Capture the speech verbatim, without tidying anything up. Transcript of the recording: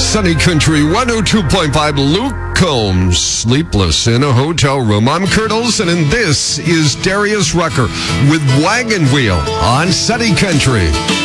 Sunny Country one oh two point five. Luke Combs, Sleepless in a Hotel Room. I'm Kurt Olson, and this is Darius Rucker with Wagon Wheel on Sunny Country.